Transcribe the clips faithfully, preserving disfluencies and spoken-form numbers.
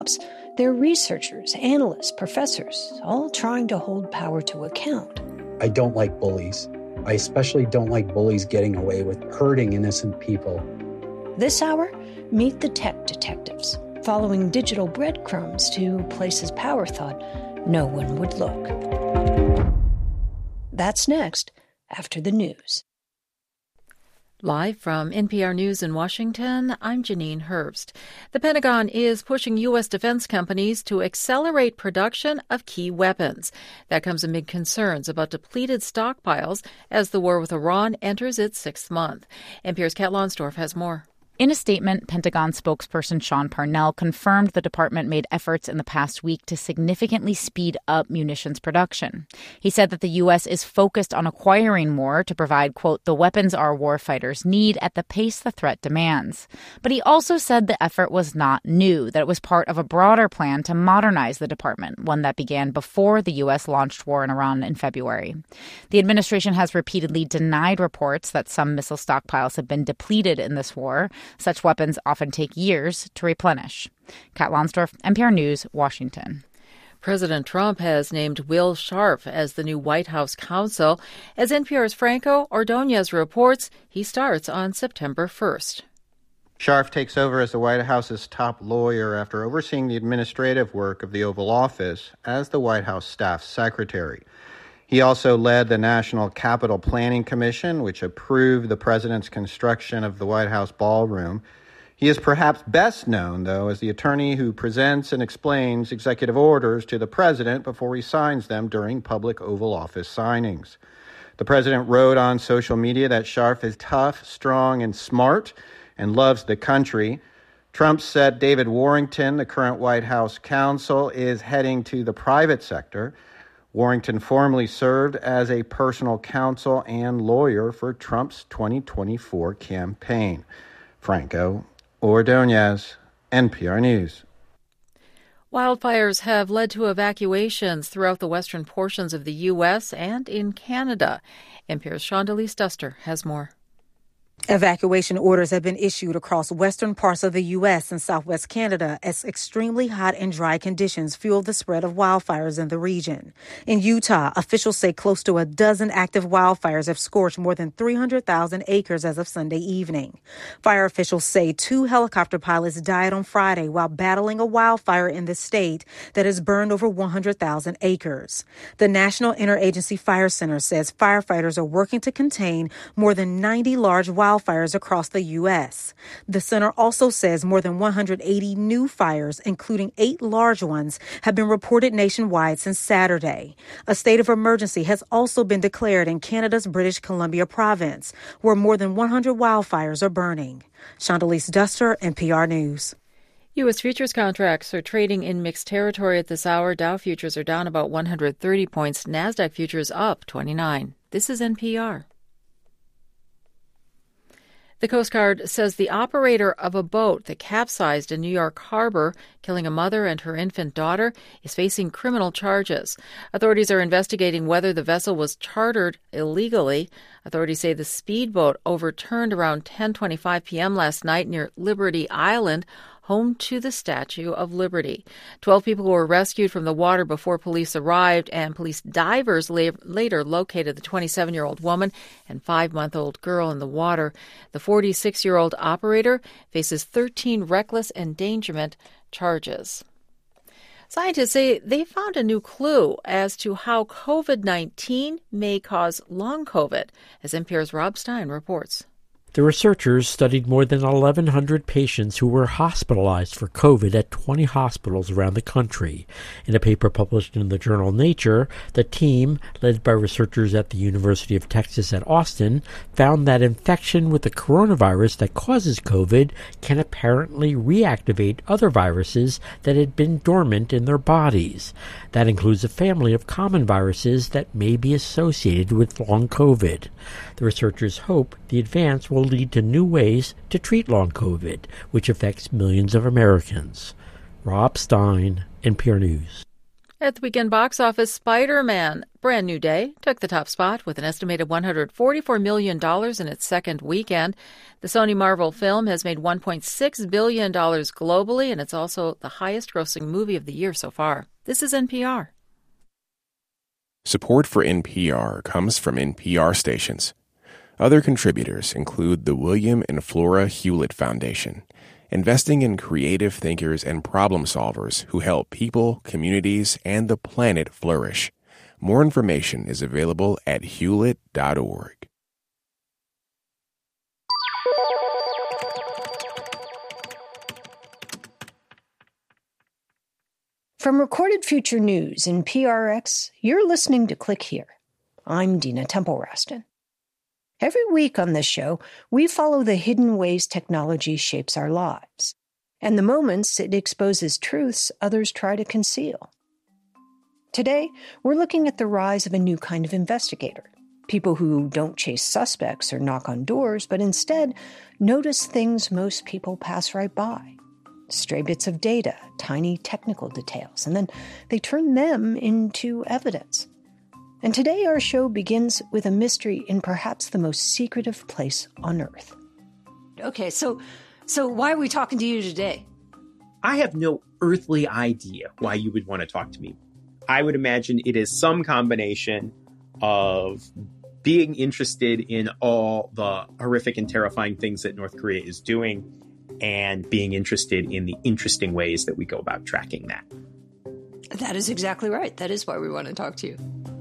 They're researchers, analysts, professors, all trying to hold power to account. I don't like bullies. I especially don't like bullies getting away with hurting innocent people. This hour, meet the tech detectives, following digital breadcrumbs to places power thought no one would look. That's next, after the news. Live from N P R News in Washington, I'm Janine Herbst. The Pentagon is pushing U S defense companies to accelerate production of key weapons. That comes amid concerns about depleted stockpiles as the war with Iran enters its sixth month. N P R's Kat Lonsdorf has more. In a statement, Pentagon spokesperson Sean Parnell confirmed the department made efforts in the past week to significantly speed up munitions production. He said that the U S is focused on acquiring more to provide, quote, the weapons our warfighters need at the pace the threat demands. But he also said the effort was not new, that it was part of a broader plan to modernize the department, one that began before the U S launched war in Iran in February. The administration has repeatedly denied reports that some missile stockpiles have been depleted in this war. Such weapons often take years to replenish. Kat Lonsdorf, N P R News, Washington. President Trump has named Will Scharf as the new White House counsel. As N P R's Franco Ordonez reports, he starts on September first. Scharf takes over as the White House's top lawyer after overseeing the administrative work of the Oval Office as the White House staff secretary. He also led the National Capital Planning Commission, which approved the president's construction of the White House ballroom. He is perhaps best known, though, as the attorney who presents and explains executive orders to the president before he signs them during public Oval Office signings. The president wrote on social media that Scharf is tough, strong, and smart, and loves the country. Trump said David Warrington, the current White House counsel, is heading to the private sector. Warrington formerly served as a personal counsel and lawyer for Trump's twenty twenty-four campaign. Franco Ordonez, N P R News. Wildfires have led to evacuations throughout the western portions of the U S and in Canada. N P R's Shondelise Duster has more. Evacuation orders have been issued across western parts of the U S and southwest Canada as extremely hot and dry conditions fuel the spread of wildfires in the region. In Utah, officials say close to a dozen active wildfires have scorched more than three hundred thousand acres as of Sunday evening. Fire officials say two helicopter pilots died on Friday while battling a wildfire in the state that has burned over one hundred thousand acres. The National Interagency Fire Center says firefighters are working to contain more than ninety large wildfires wildfires across the U S. The center also says more than one hundred eighty new fires, including eight large ones, have been reported nationwide since Saturday. A state of emergency has also been declared in Canada's British Columbia province, where more than one hundred wildfires are burning. Shondelise Duster, N P R News. U S futures contracts are trading in mixed territory at this hour. Dow futures are down about one hundred thirty points. NASDAQ futures up twenty-nine. This is N P R. The Coast Guard says the operator of a boat that capsized in New York Harbor, killing a mother and her infant daughter, is facing criminal charges. Authorities are investigating whether the vessel was chartered illegally. Authorities say the speedboat overturned around ten twenty-five p.m. last night near Liberty Island, home to the Statue of Liberty. Twelve people were rescued from the water before police arrived, and police divers la- later located the twenty-seven-year-old woman and five-month-old girl in the water. The forty-six-year-old operator faces thirteen reckless endangerment charges. Scientists say they found a new clue as to how covid nineteen may cause long COVID, as N P R's Rob Stein reports. The researchers studied more than eleven hundred patients who were hospitalized for COVID at twenty hospitals around the country. In a paper published in the journal Nature, the team, led by researchers at the University of Texas at Austin, found that infection with the coronavirus that causes COVID can apparently reactivate other viruses that had been dormant in their bodies. That includes a family of common viruses that may be associated with long COVID. The researchers hope the advance will lead to new ways to treat long COVID, which affects millions of Americans. Rob Stein, N P R News. At the weekend box office, Spider-Man: Brand New Day took the top spot with an estimated one hundred forty-four million dollars in its second weekend. The Sony Marvel film has made one point six billion dollars globally, and it's also the highest-grossing movie of the year so far. This is N P R. Support for N P R comes from N P R stations. Other contributors include the William and Flora Hewlett Foundation, investing in creative thinkers and problem solvers who help people, communities, and the planet flourish. More information is available at hewlett dot org. From Recorded Future News in P R X, you're listening to Click Here. I'm Dina Temple-Raston. Every week on this show, we follow the hidden ways technology shapes our lives, and the moments it exposes truths others try to conceal. Today, we're looking at the rise of a new kind of investigator, people who don't chase suspects or knock on doors, but instead notice things most people pass right by. Stray bits of data, tiny technical details, and then they turn them into evidence. And today our show begins with a mystery in perhaps the most secretive place on Earth. Okay, so so why are we talking to you today? I have no earthly idea why you would want to talk to me. I would imagine it is some combination of being interested in all the horrific and terrifying things that North Korea is doing and being interested in the interesting ways that we go about tracking that. That is exactly right. That is why we want to talk to you.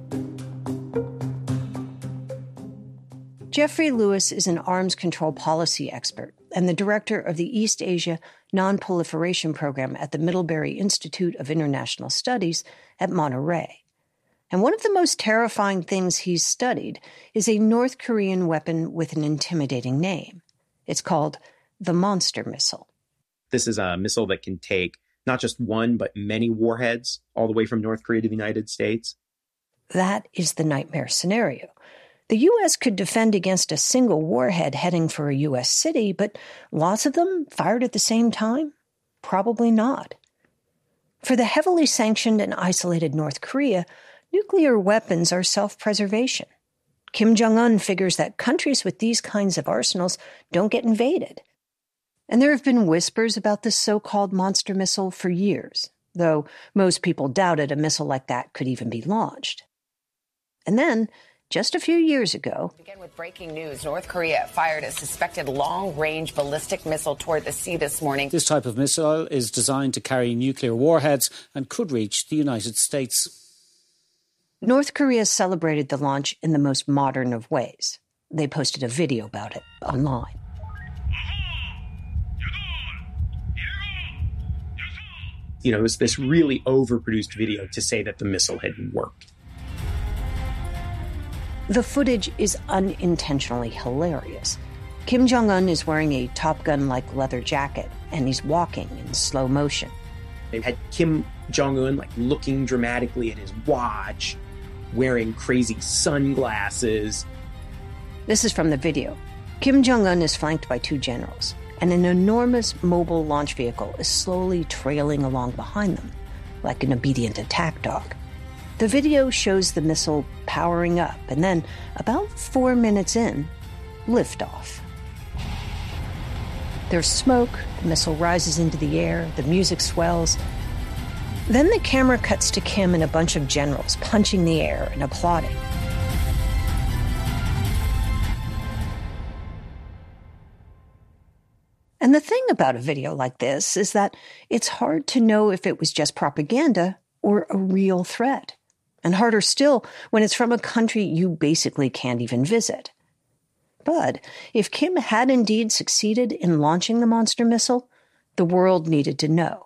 Jeffrey Lewis is an arms control policy expert and the director of the East Asia Non-Proliferation Program at the Middlebury Institute of International Studies at Monterey. And one of the most terrifying things he's studied is a North Korean weapon with an intimidating name. It's called the Monster Missile. This is a missile that can take not just one, but many warheads all the way from North Korea to the United States. That is the nightmare scenario. The U S could defend against a single warhead heading for a U S city, but lots of them fired at the same time? Probably not. For the heavily sanctioned and isolated North Korea, nuclear weapons are self-preservation. Kim Jong-un figures that countries with these kinds of arsenals don't get invaded. And there have been whispers about this so-called monster missile for years, though most people doubted a missile like that could even be launched. And then, just a few years ago... Begin with breaking news. North Korea fired a suspected long-range ballistic missile toward the sea this morning. This type of missile is designed to carry nuclear warheads and could reach the United States. North Korea celebrated the launch in the most modern of ways. They posted a video about it online. You know, it was this really overproduced video to say that the missile had worked. The footage is unintentionally hilarious. Kim Jong-un is wearing a Top Gun-like leather jacket, and he's walking in slow motion. They had Kim Jong-un like looking dramatically at his watch, wearing crazy sunglasses. This is from the video. Kim Jong-un is flanked by two generals, and an enormous mobile launch vehicle is slowly trailing along behind them, like an obedient attack dog. The video shows the missile powering up, and then, about four minutes in, liftoff. There's smoke, the missile rises into the air, the music swells. Then the camera cuts to Kim and a bunch of generals punching the air and applauding. And the thing about a video like this is that it's hard to know if it was just propaganda or a real threat. And harder still when it's from a country you basically can't even visit. But if Kim had indeed succeeded in launching the monster missile, the world needed to know.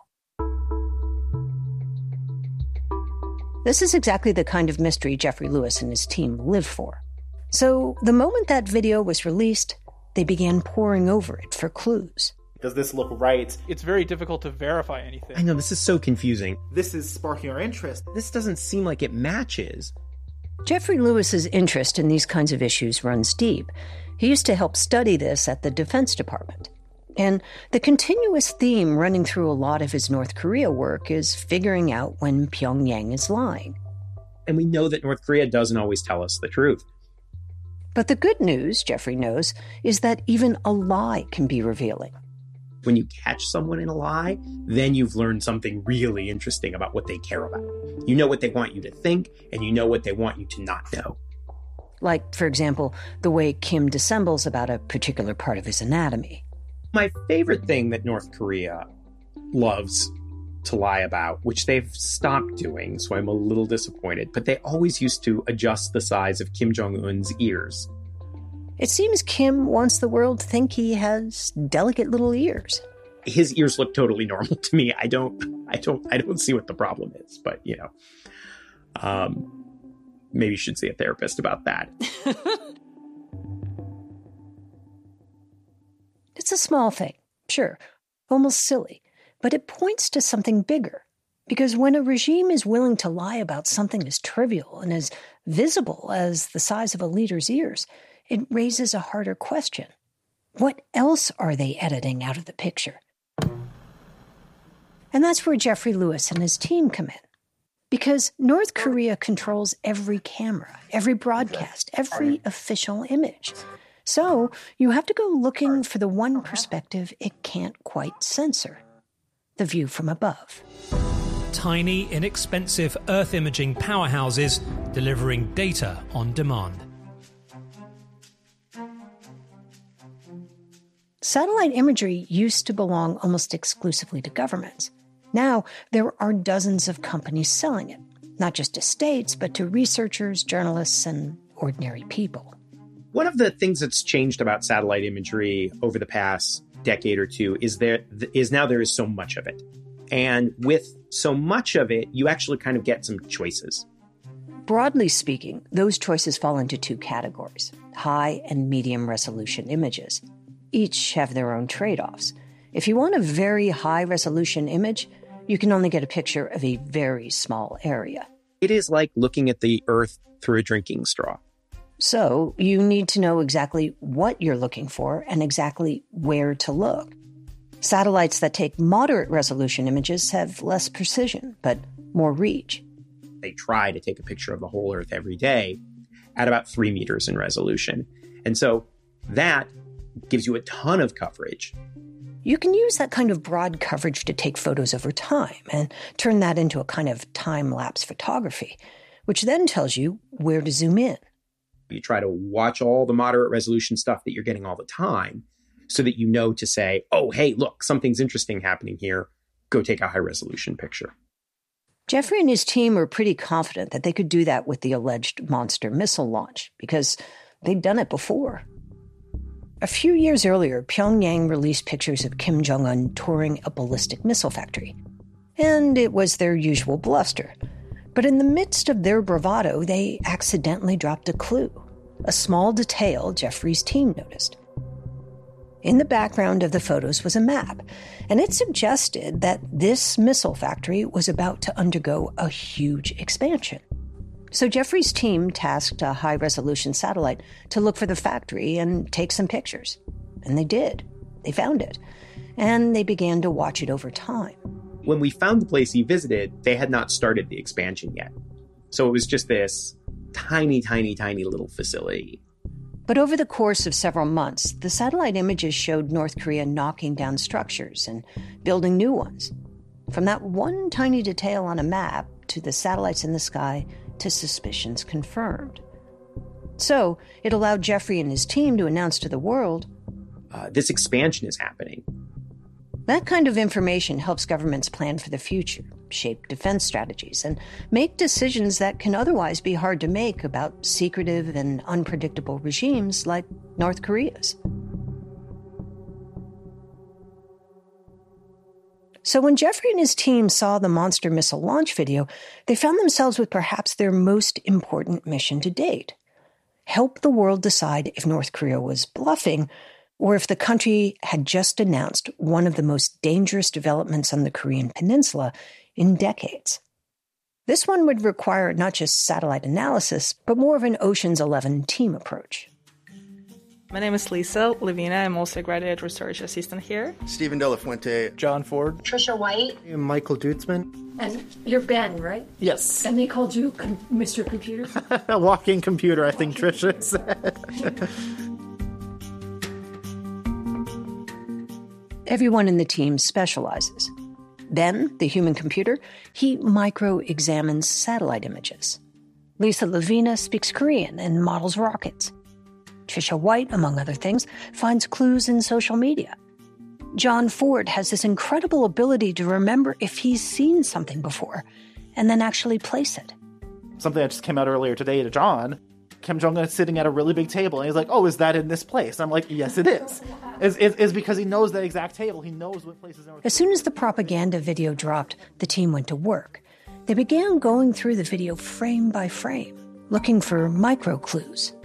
This is exactly the kind of mystery Jeffrey Lewis and his team live for. So the moment that video was released, they began poring over it for clues. Does this look right? It's very difficult to verify anything. I know, this is so confusing. This is sparking our interest. This doesn't seem like it matches. Jeffrey Lewis's interest in these kinds of issues runs deep. He used to help study this at the Defense Department. And the continuous theme running through a lot of his North Korea work is figuring out when Pyongyang is lying. And we know that North Korea doesn't always tell us the truth. But the good news, Jeffrey knows, is that even a lie can be revealing. When you catch someone in a lie, then you've learned something really interesting about what they care about. You know what they want you to think, and you know what they want you to not know. Like, for example, the way Kim dissembles about a particular part of his anatomy. My favorite thing that North Korea loves to lie about, which they've stopped doing, so I'm a little disappointed, but they always used to adjust the size of Kim Jong-un's ears. It seems Kim wants the world to think he has delicate little ears. His ears look totally normal to me. I don't, I don't, I don't see what the problem is, but you know, um, maybe you should see a therapist about that. It's a small thing, sure, almost silly, but it points to something bigger. Because when a regime is willing to lie about something as trivial and as visible as the size of a leader's ears, it raises a harder question. What else are they editing out of the picture? And that's where Jeffrey Lewis and his team come in. Because North Korea controls every camera, every broadcast, every official image. So you have to go looking for the one perspective it can't quite censor. The view from above. Tiny, inexpensive Earth imaging powerhouses delivering data on demand. Satellite imagery used to belong almost exclusively to governments. Now, there are dozens of companies selling it, not just to states, but to researchers, journalists, and ordinary people. One of the things that's changed about satellite imagery over the past decade or two is there is now there is so much of it. And with so much of it, you actually kind of get some choices. Broadly speaking, those choices fall into two categories, high and medium resolution images. Each have their own trade-offs. If you want a very high resolution image, you can only get a picture of a very small area. It is like looking at the Earth through a drinking straw. So you need to know exactly what you're looking for and exactly where to look. Satellites that take moderate resolution images have less precision, but more reach. They try to take a picture of the whole Earth every day at about three meters in resolution. And so that gives you a ton of coverage. You can use that kind of broad coverage to take photos over time and turn that into a kind of time-lapse photography, which then tells you where to zoom in. You try to watch all the moderate resolution stuff that you're getting all the time so that you know to say, oh, hey, look, something's interesting happening here. Go take a high resolution picture. Jeffrey and his team were pretty confident that they could do that with the alleged Monster missile launch because they'd done it before. A few years earlier, Pyongyang released pictures of Kim Jong-un touring a ballistic missile factory. And it was their usual bluster. But in the midst of their bravado, they accidentally dropped a clue, a small detail Jeffrey's team noticed. In the background of the photos was a map, and it suggested that this missile factory was about to undergo a huge expansion. So Jeffrey's team tasked a high-resolution satellite to look for the factory and take some pictures. And they did. They found it. And they began to watch it over time. When we found the place he visited, they had not started the expansion yet. So it was just this tiny, tiny, tiny little facility. But over the course of several months, the satellite images showed North Korea knocking down structures and building new ones. From that one tiny detail on a map to the satellites in the sky to suspicions confirmed. So it allowed Jeffrey and his team to announce to the world, uh, this expansion is happening. That kind of information helps governments plan for the future, shape defense strategies, and make decisions that can otherwise be hard to make about secretive and unpredictable regimes like North Korea's. So when Jeffrey and his team saw the Monster missile launch video, they found themselves with perhaps their most important mission to date. Help the world decide if North Korea was bluffing or if the country had just announced one of the most dangerous developments on the Korean peninsula in decades. This one would require not just satellite analysis, but more of an Ocean's Eleven team approach. My name is Lisa Levina. I'm also a graduate research assistant here. Stephen De La Fuente. John Ford. Trisha White. And Michael Dutzman. And you're Ben, right? Yes. And they called you com- Mister Computer? A walking computer, I think Trisha said. Everyone in the team specializes. Ben, the human computer, he micro-examines satellite images. Lisa Levina speaks Korean and models rockets. Trisha White, among other things, finds clues in social media. John Ford has this incredible ability to remember if he's seen something before and then actually place it. Something that just came out earlier today to John. Kim Jong-un is sitting at a really big table, and he's like, oh, is that in this place? I'm like, yes, it is. Is is is because he knows that exact table. He knows what places are. As soon as the propaganda video dropped, the team went to work. They began going through the video frame by frame, looking for micro clues.